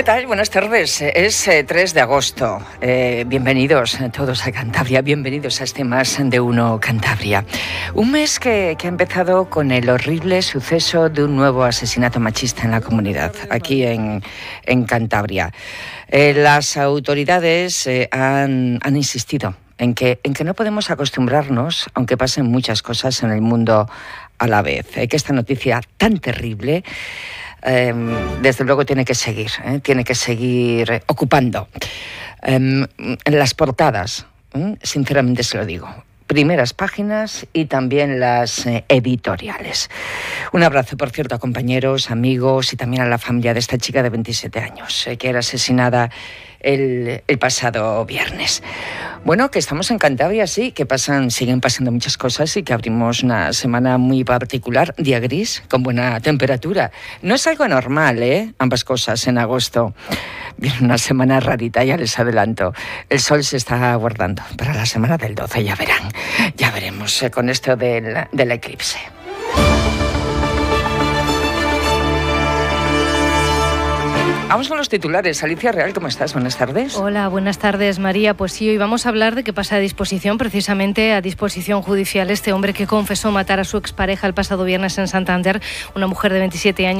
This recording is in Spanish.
¿Qué tal? Buenas tardes. Es 3 de agosto. Bienvenidos todos a Cantabria, bienvenidos a este Más de Uno Cantabria. Un mes que ha empezado con el horrible suceso de un nuevo asesinato machista en la comunidad, aquí en Cantabria. Las autoridades han insistido en que no podemos acostumbrarnos, aunque pasen muchas cosas en el mundo a la vez, que esta noticia tan terrible desde luego tiene que seguir ocupando en las portadas, sinceramente se lo digo, primeras páginas y también las editoriales. Un abrazo, por cierto, a compañeros, amigos y también a la familia de esta chica de 27 años que era asesinada el pasado viernes. Bueno, que estamos en Cantabria, sí, que siguen pasando muchas cosas y que abrimos una semana muy particular, día gris, con buena temperatura. No es algo normal, ambas cosas en agosto. Viene una semana rarita, ya les adelanto. El sol se está guardando para la semana del 12, ya verán. Ya veremos con esto del eclipse. Vamos con los titulares. Alicia Real, ¿cómo estás? Buenas tardes. Hola, buenas tardes, María. Pues sí, hoy vamos a hablar de que pasa precisamente a disposición judicial este hombre que confesó matar a su expareja el pasado viernes en Santander, una mujer de 27 años.